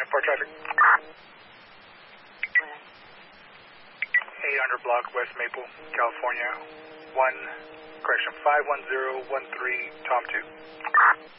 9-4 traffic. 800 block West Maple, California. 51013, Tom 2.